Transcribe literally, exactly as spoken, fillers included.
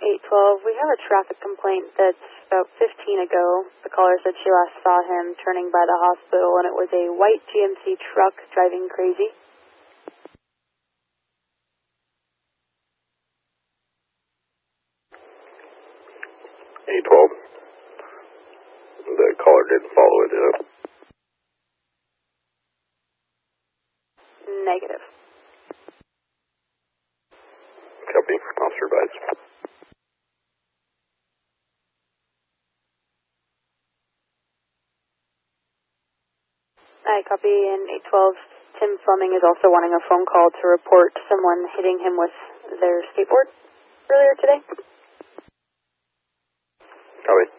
eight twelve, we have a traffic complaint that's about fifteen ago. The caller said she last saw him turning by the hospital, and it was a white G M C truck driving crazy. eight twelve. The caller didn't follow it, did it? Negative. Copy. Officer advised. I copy. In eight twelve, Tim Fleming is also wanting a phone call to report someone hitting him with their skateboard earlier today. Copy.